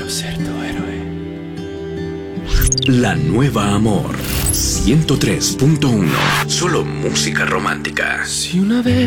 ser tu héroe. La Nueva Amor 103.1. Solo música romántica. Si una vez